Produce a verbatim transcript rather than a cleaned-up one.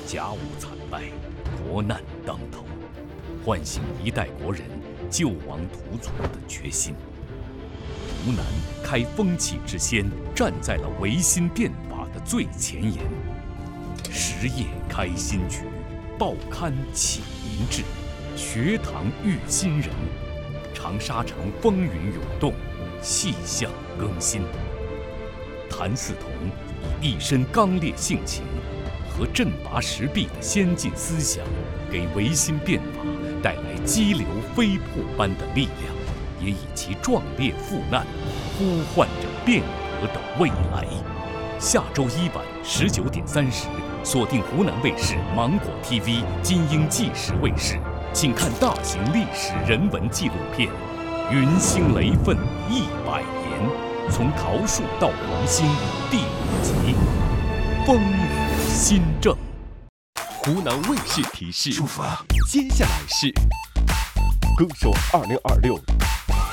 甲午惨败，国难当头，唤醒一代国人救亡图存的决心。湖南开风气之先，站在了维新变法的最前沿。实业开新局，报刊启民智，学堂育新人，长沙城风云涌动，气象更新。谭嗣同以一身刚烈性情和振拔时弊的先进思想，给维新变法带来激流飞瀑般的力量，也以其壮烈赴难，呼唤着变革的未来。下周一晚十九点三十，锁定湖南卫视芒果 T V 金鹰纪实卫视，请看大型历史人文纪录片《云星雷奋一百年》，从桃树到黄兴第五集，风雨新政。 湖南卫视提示： 出发。 接下来是歌手二零二六